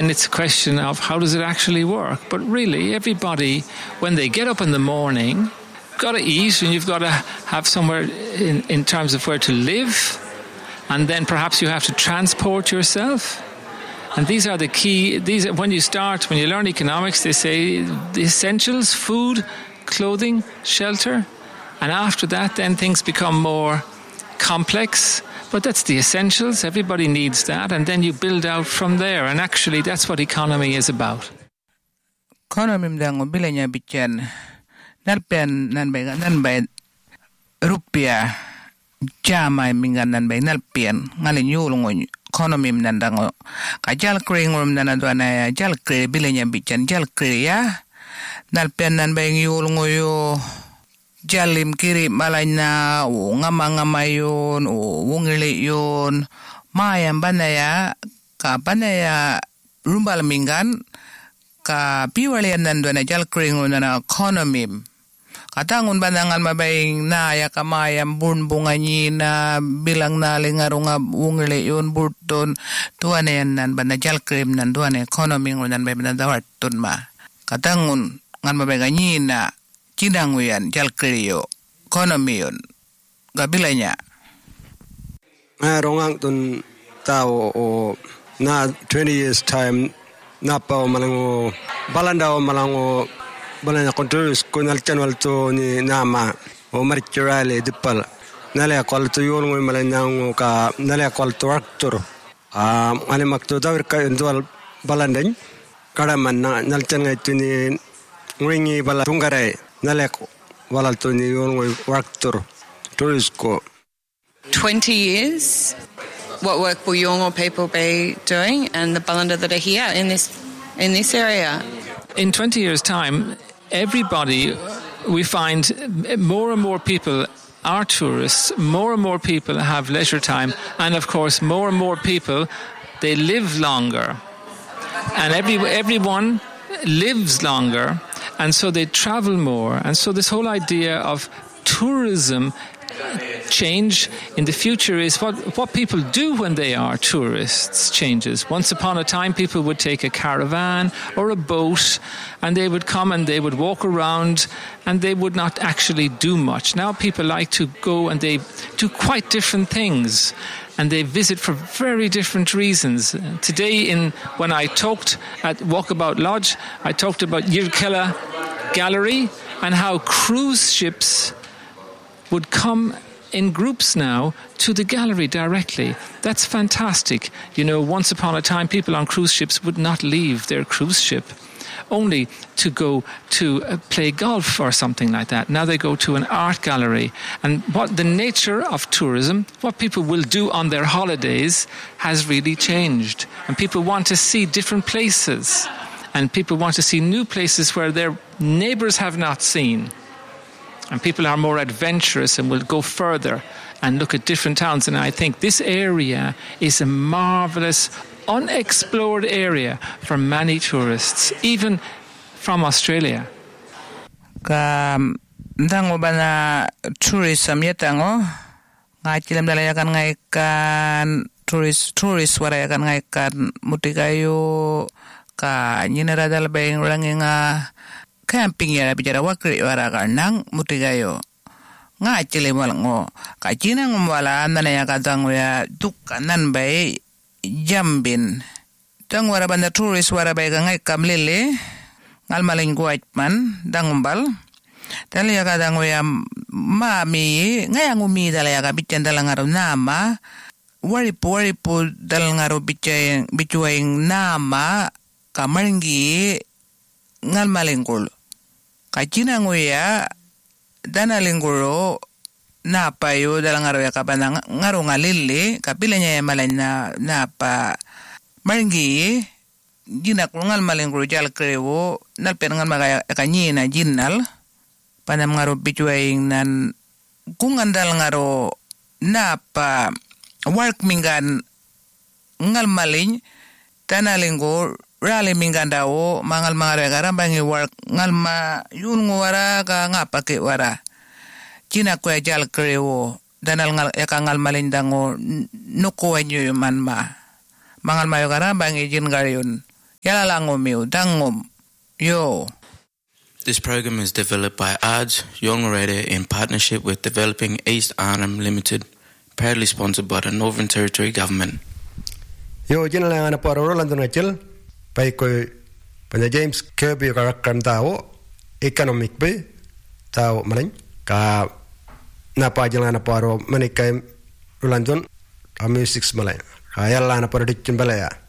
then it's a question of how does it actually work. But really, everybody, when they get up in the morning, got to eat, and you've got to have somewhere in terms of where to live, and then perhaps you have to transport yourself. And these are the key. When you learn economics, they say the essentials: food, clothing, shelter, and after that, then things become more complex. But that's the essentials. Everybody needs that, and then you build out from there. And actually, that's what economy is about. Economy mdango bilanya bichen nalpen nanbay rupiah jama mingan nanbay nalpen ngalin yulungon economy mdango kajal kring rum nanadwana jal kre bilanya bichen jal kre ya nalpen nanbay yulungoyo jalim kiri malanya ngama-ngamayon wungili yun mayam banaya ka banaya rumbal minggan ka piwalian nandun na jal kring na economy katangun banangan mabaying na ya kamayam bunbunganyi na bilang na lingarong wungili yun burton tuwan yan nan ban na jal kring nanduan economy nan bay banadawatun ma katangun ngan mabaying na kinanguyan jal kriyo economy yun gabilanya rongang tun tao o na 20 years time na pa malango balanda o malango balanya controls kunal channel to ni nama o mercurale dipal nale kwal to yon mo malanyango ka nale kwal to actor ane makto dawir ka ndwal balandañ kada man nal channel to ni ngi bala tungare nale wala to ni yon actor tourisko 20 years. What work will Yolngu people be doing and the Balanda that are here in this area? In 20 years' time, everybody, we find more and more people are tourists, more and more people have leisure time, and of course more and more people, they live longer. And everyone lives longer, and so they travel more. And so this whole idea of tourism change in the future is what people do when they are tourists changes. Once upon a time, people would take a caravan or a boat and they would come and they would walk around and they would not actually do much. Now people like to go and they do quite different things and they visit for very different reasons. Today, when I talked at Walkabout Lodge, I talked about Yirkela Gallery and how cruise ships would come in groups now to the gallery directly. That's fantastic. You know, once upon a time, people on cruise ships would not leave their cruise ship only to go to play golf or something like that. Now they go to an art gallery. And what the nature of tourism, what people will do on their holidays has really changed. And people want to see different places. And people want to see new places where their neighbours have not seen. And people are more adventurous and will go further and look at different towns. And I think this area is a marvellous, unexplored area for many tourists, even from Australia. Ndango bana tourism yatango ngachilam dalayakan ngaikan tourist warayakan ngaikan mutigayo ka nyinara dalbayng ranginga camping ya bicara wakri waraga nang mutigayo nga chile malango ka chinang wala andana ya katang ya dukkanan bay jambin tang wara banda tourist wara bay ka ngai kamlele ngal maling guatman dangumbal tali ya katang ya mami ngayang umi dala ya kabichan dala ngaro nama waripo dala ngaro bicuaing nama kamarngi ngal malingkul kachina nguya dana linguro na payo dalang araw ya kapana ngaro ngalili kapilanya ya malanya na pa maringi ginak ngal malinguro jal krewo nal penangan magaya kanyina jinnal panam ngaro bicuaing nan kungan dal ngaro na pa work mingan ngal malin dana linggo rally mingandao mangal mangare garambangi work ngalma yun ngwara ka ngapake wara china ko jal krewo danal ngal yakangal malindango nuko wanyo manma mangal mayo garambangi jin garyon Yalalangom miu dangom yo. This program is developed by ARDS Yongorede in partnership with Developing East Arnhem Limited, proudly sponsored by the Northern Territory Government. Yo jinala na paro Rolando Nachel pai ko panya James Kirby karakan tao economic be tao maling ka na pa jinala na paro manikai Rolando music malay kaya la na paro dikin balaya